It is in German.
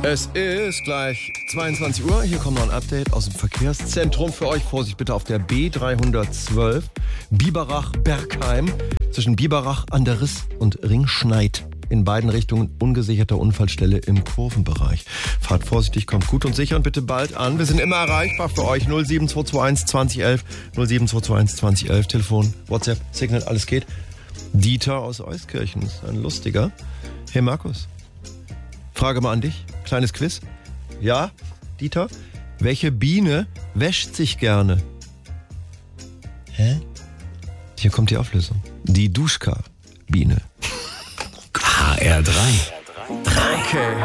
Es ist gleich 22 Uhr. Hier kommt noch ein Update aus dem Verkehrszentrum für euch. Vorsicht bitte auf der B312 Biberach-Bergheim zwischen Biberach an der Riss und Ringschneid. In beiden Richtungen ungesicherte Unfallstelle im Kurvenbereich. Fahrt vorsichtig, kommt gut und sicher und bitte bald an. Wir sind immer erreichbar für euch. 07221 2011, 07221 2011, Telefon, WhatsApp, Signal, alles geht. Dieter aus Euskirchen ist ein lustiger. Hey Markus, Frage mal an dich. Kleines Quiz. Ja, Dieter? Welche Biene wäscht sich gerne? Hä? Hier kommt die Auflösung. Die Duschka-Biene. HR3. Okay.